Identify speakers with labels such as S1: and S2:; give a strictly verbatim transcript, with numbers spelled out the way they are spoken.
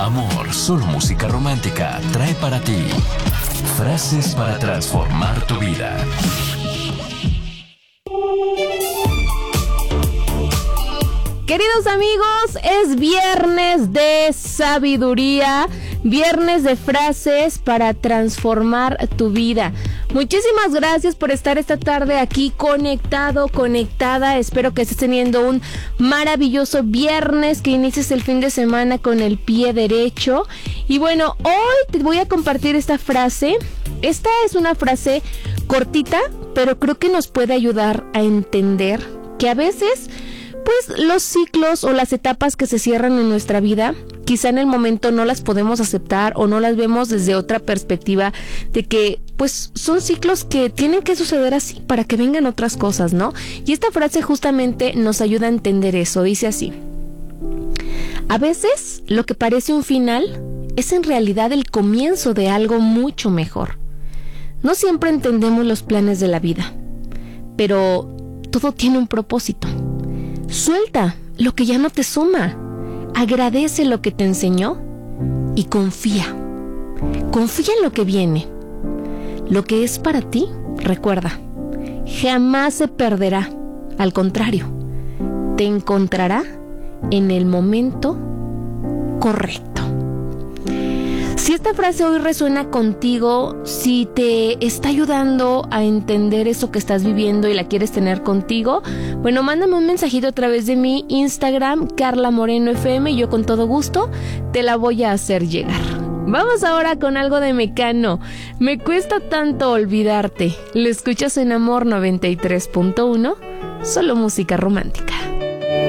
S1: Amor, solo música romántica trae para ti frases para transformar tu vida.
S2: Queridos amigos, es viernes de sabiduría, viernes de frases para transformar tu vida. Muchísimas gracias por estar esta tarde aquí conectado, conectada. Espero que estés teniendo un maravilloso viernes, que inicies el fin de semana con el pie derecho. Y bueno, hoy te voy a compartir esta frase. Esta es una frase cortita, pero creo que nos puede ayudar a entender que a veces, pues, los ciclos o las etapas que se cierran en nuestra vida, quizá en el momento no las podemos aceptar o no las vemos desde otra perspectiva de que, pues, son ciclos que tienen que suceder así para que vengan otras cosas, ¿no? Y esta frase justamente nos ayuda a entender eso. Dice así: a veces lo que parece un final es en realidad el comienzo de algo mucho mejor. No siempre entendemos los planes de la vida, pero todo tiene un propósito. Suelta lo que ya no te suma, agradece lo que te enseñó y confía. Confía en lo que viene. Lo que es para ti, recuerda, jamás se perderá. Al contrario, te encontrará en el momento correcto. Si esta frase hoy resuena contigo, si te está ayudando a entender eso que estás viviendo y la quieres tener contigo, bueno, mándame un mensajito a través de mi Instagram, Carla Moreno F M, y yo con todo gusto te la voy a hacer llegar. Vamos ahora con algo de Mecano. Me cuesta tanto olvidarte. Lo escuchas en Amor noventa y tres punto uno, solo música romántica.